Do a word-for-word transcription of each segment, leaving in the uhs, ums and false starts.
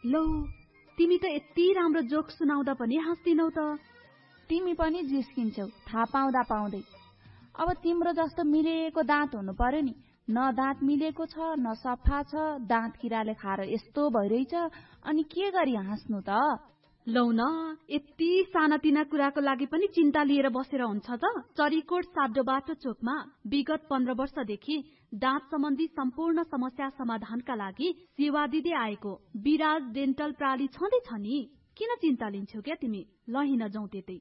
लो, तिमी त यति राम्रो जोक सुनाउँदा पनि हाँस्दिनौ त। तिमी पनि जिस्किन्छौ थाहा पाउँदा पाउँदै। अब तिम्रो जस्तो मिलेको दाँत हुनु पर्यो नि। न दाँत मिलेको छ न सफा छ, दाँत किराले खाएर यस्तो भइरहेछ, अनि के गरी हाँस्नु त? लौ न, यति सानातिना कुराको लागि पनि चिन्ता लिएर बसेर हुन्छ त? चरीकोट साड्डोबाटो चोकमा विगत पन्ध्र वर्षदेखि दाँत सम्बन्धी सम्पूर्ण समस्या समाधानका लागि सेवा दिँदै आएको विराज डेन्टल प्राली छँदैछ नि। किन चिन्ता लिन्छौ क्या तिमी? लहिन जाउँ त्यतै।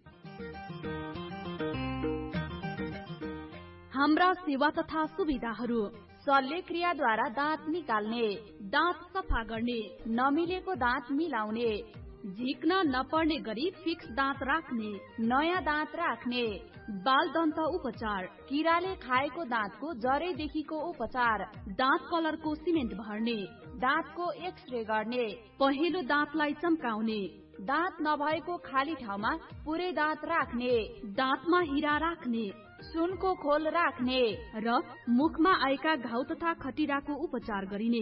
हाम्रा सेवा तथा सुविधाहरू: शल्यक्रियाद्वारा दाँत निकाल्ने, दाँत सफा गर्ने, नमिलेको दाँत मिलाउने, झिक्न नपर्ने गरी फिक्स दाँत राख्ने, नयाँ दाँत राख्ने, बाल दन्त उपचार, किराले खाएको दाँतको जरैदेखिको उपचार, दाँत कलरको सिमेन्ट भर्ने, दाँतको एक्सरे गर्ने, पहिलो दाँतलाई चम्काउने, दाँत नभएको खाली ठाउँमा पुरै दाँत राख्ने, दाँतमा हिरा राख्ने, सुनको खोल राख्ने र मुखमा आएका घाउ तथा खटिराको उपचार गरिने।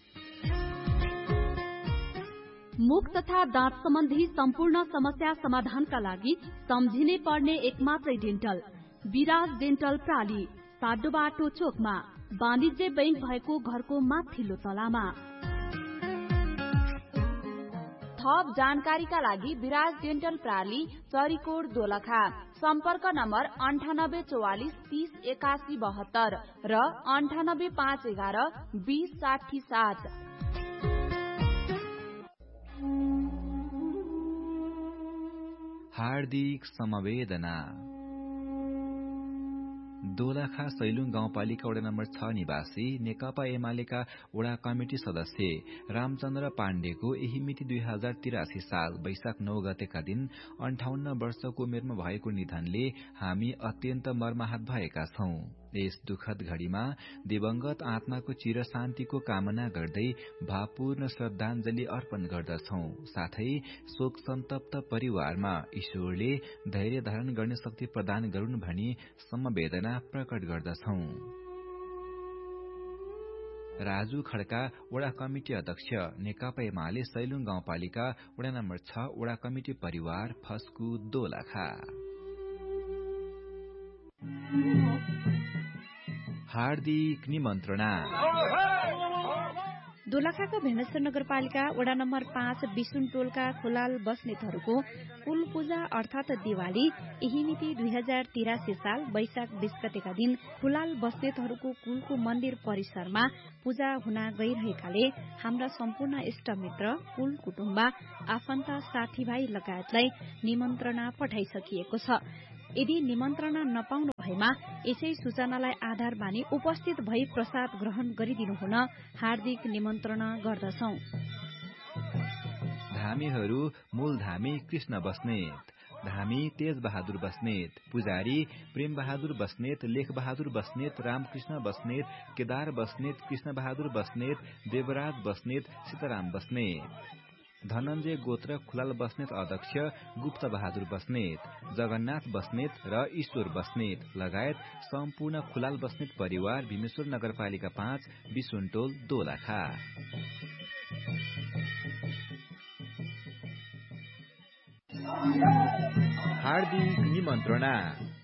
मुख तथा दाँत सम्बन्धी सम्पूर्ण समस्या समाधानका लागि सम्झिनै पर्ने एकमात्रै डेन्टल विराज डेन्टल प्राली, साड्डोबाटो चोकमा, वाणिज्य बैंक भएको घरको माथिल्लो तलामा। थप जानकारीका लागि विराज डेन्टल प्राली, चरीकोट दोलखा। सम्पर्क नम्बर अन्ठानब्बे चौवालिस तीस एकासी बहत्तर र अन्ठानब्बे पाँच एघार बीस साठी सात। हार्दिक समवेदना। दोलखा सैलुङ गाउँपालिका वडा नम्बर छ निवासी नेकपा एमालेका वडा कमिटी सदस्य रामचन्द्र पाण्डेको यही मिति दुई हजार तिरासी साल वैशाख नौ गतेका दिन अन्ठाउन्न वर्षको उमेरमा भएको निधनले हामी अत्यन्त मर्माहत भएका छौं। यस दुखद घड़ीमा दिवंगत आत्माको चिर शान्तिको कामना गर्दै भावपूर्ण श्रद्धाञ्जली अर्पण गर्दछौं। साथै शोक सन्तप्त परिवारमा ईश्वरले धैर्य धारण गर्ने शक्ति प्रदान गरून् भनी समवेदना प्रकट गर्दछौं। राजु खड्का वडा कमिटी अध्यक्ष नेकपा एमाले सैलुङ गाउँपालिका वडा नम्बर छ वडा कमिटी परिवार फस्कु दोलखा। हार्दिक निमन्त्रणा। दोलखाको भेमेश्वर नगरपालिका वडा नम्बर पाँच विसुन टोलका खुलाल बस्नेतहरूको कुल पूजा अर्थात दिवाली यही मिति दुई हजार तिरासी साल वैशाख बीस गतेका दिन खुलाल बस्नेतहरूको कुलको मन्दिर परिसरमा पूजा हुन गइरहेकाले हाम्रा सम्पूर्ण इष्टमित्र, कुल कुटुम्ब, आफन्त, साथीभाइ लगायतलाई निमन्त्रणा पठाइसकिएको छ। यदि निमन्त्रणा नपाउनु भएमा यसै सूचनालाई आधार मानि उपस्थित भई प्रसाद ग्रहण गरिदिनु हुन हार्दिक निमन्त्रणा गर्दछौं। धामीहरू: मूल धामी कृष्ण बस्नेत, धामी तेज बहादुर बस्नेत, पुजारी प्रेम बहादुर बस्नेत, लेख बहादुर बस्नेत, रामकृष्ण बस्नेत, केदार बस्नेत, कृष्ण बहादुर बस्नेत, देवराज बस्नेत, सीताराम बस्नेत। धनञ्जय गोत्र खुलाल बस्नेत अध्यक्ष गुप्त बहादुर बस्नेत, जगन्नाथ बस्नेत र ईश्वर बस्नेत लगायत सम्पूर्ण खुलाल बस्नेत परिवार भीमेश्वर नगरपालिका पाँच विसुनटोल दोलखा। हार्दिक निमन्त्रणा।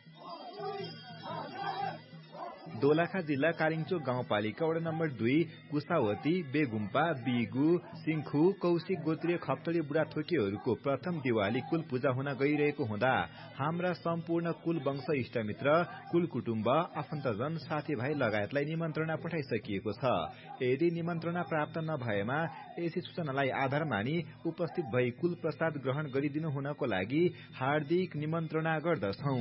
दोलखा जिल्ला कालिङचोक गाउँपालिका वडा नम्बर दुई कुसावती, बेगुम्पा, बिगु, सिंखु, कौशिक गोत्रीय खप्तडी बुढाथोकीहरूको प्रथम दिवाली कुल पूजा हुन गइरहेको हुँदा हाम्रा सम्पूर्ण कुल वंश इष्टमित्र, कुल कुटुम्ब, आफन्तजन, साथीभाइ लगायतलाई निमन्त्रणा पठाइसकिएको छ। यदि निमन्त्रणा प्राप्त नभएमा यसै सूचनालाई आधार मानि उपस्थित भई कुल प्रसाद ग्रहण गरिदिनु हुनको लागि हार्दिक निमन्त्रणा गर्दछौं।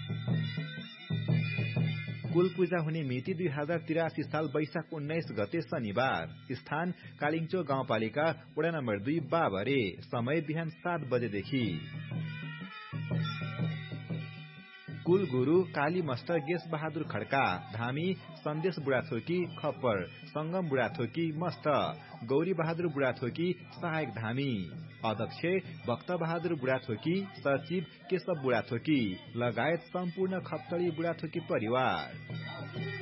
कुल पूजा हुने मिति दुई हजार तिरासी साल वैशाख उन्नाइस गते शनिबार। स्थान कालिङचोक गाउँपालिका वडा नम्बर दुई बाबरे। समय बिहान सात बजेदेखि। कुल गुरु काली मस्टर गेस बहादुर खड्का, धामी सन्देश बुढाथोकी खप्पर, संगम बुढाथोकी मस्त, गौरी बहादुर बुढाथोकी सहायक धामी, अध्यक्ष भक्त बहादुर बुढाथोकी, सचिव केशव बुढाथोकी लगायत सम्पूर्ण खप्तडी बुढाथोकी परिवार।